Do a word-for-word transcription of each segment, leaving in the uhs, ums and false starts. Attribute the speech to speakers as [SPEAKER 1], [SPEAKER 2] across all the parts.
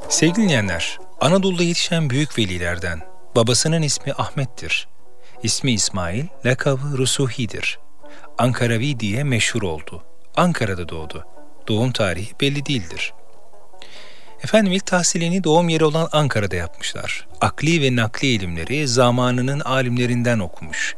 [SPEAKER 1] Sevgili dinleyenler, Anadolu'da yetişen büyük velilerden, babasının ismi Ahmet'tir. İsmi İsmail, lakabı Rusuhi'dir. Ankaravi diye meşhur oldu. Ankara'da doğdu. Doğum tarihi belli değildir. Efendim ilk tahsilini doğum yeri olan Ankara'da yapmışlar. Akli ve nakli ilimleri zamanının alimlerinden okumuş.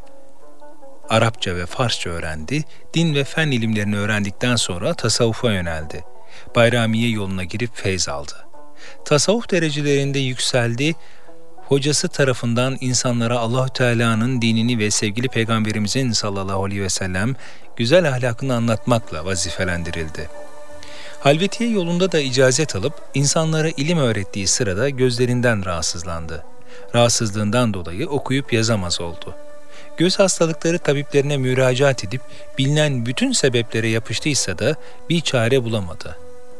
[SPEAKER 1] Arapça ve Farsça öğrendi, din ve fen ilimlerini öğrendikten sonra tasavvufa yöneldi. Bayramiye yoluna girip feyz aldı. Tasavvuf derecelerinde yükseldi, hocası tarafından insanlara Allahü Teala'nın dinini ve sevgili Peygamberimizin sallallahu aleyhi ve sellem güzel ahlakını anlatmakla vazifelendirildi. Halvetiye yolunda da icazet alıp insanlara ilim öğrettiği sırada gözlerinden rahatsızlandı. Rahatsızlığından dolayı okuyup yazamaz oldu. Göz hastalıkları tabiplerine müracaat edip bilinen bütün sebeplere yapıştıysa da bir çare bulamadı.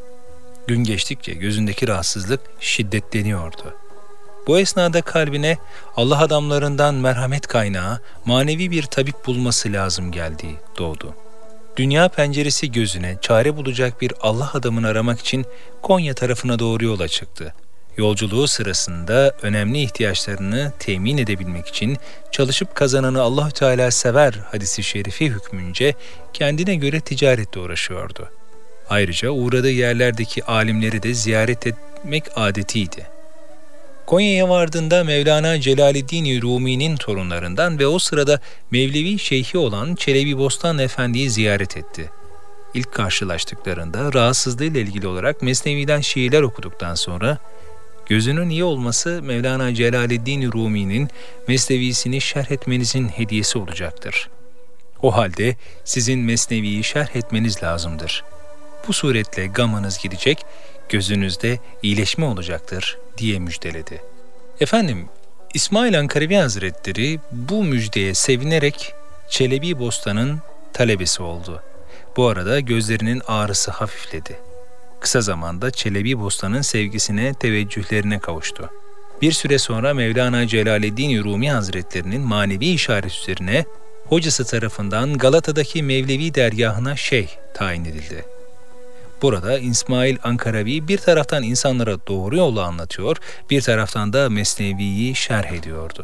[SPEAKER 1] Gün geçtikçe gözündeki rahatsızlık şiddetleniyordu. Bu esnada kalbine Allah adamlarından merhamet kaynağı, manevi bir tabip bulması lazım geldiği doğdu. Dünya penceresi gözüne çare bulacak bir Allah adamını aramak için Konya tarafına doğru yola çıktı. Yolculuğu sırasında önemli ihtiyaçlarını temin edebilmek için çalışıp kazananı Allahü Teala sever hadisi şerifi hükmünce kendine göre ticaretle uğraşıyordu. Ayrıca uğradığı yerlerdeki alimleri de ziyaret etmek adetiydi. Konya'ya vardığında Mevlana Celaleddin Rumi'nin torunlarından ve o sırada Mevlevi şeyhi olan Çelebi Bostan Efendi'yi ziyaret etti. İlk karşılaştıklarında rahatsızlığıyla ilgili olarak Mesnevi'den şiirler okuduktan sonra gözünün iyi olması Mevlana Celaleddin Rumi'nin Mesnevisini şerh etmenizin hediyesi olacaktır. O halde sizin Mesnevi'yi şerh etmeniz lazımdır. Bu suretle gamınız gidecek, gözünüzde iyileşme olacaktır diye müjdeledi. Efendim, İsmail Ankaravi Hazretleri bu müjdeye sevinerek Çelebi Bostan'ın talebesi oldu. Bu arada gözlerinin ağrısı hafifledi. Kısa zamanda Çelebi Bostan'ın sevgisine, teveccühlerine kavuştu. Bir süre sonra Mevlana Celaleddin Rumi Hazretlerinin manevi işaret üzerine hocası tarafından Galata'daki Mevlevi dergahına şeyh tayin edildi. Burada İsmail Ankaravi bir taraftan insanlara doğru yolu anlatıyor, bir taraftan da Mesnevi'yi şerh ediyordu.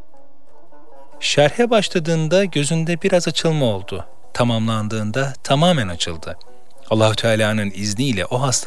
[SPEAKER 1] Şerhe başladığında gözünde biraz açılma oldu. Tamamlandığında tamamen açıldı. Allahü Teala'nın izniyle o hasta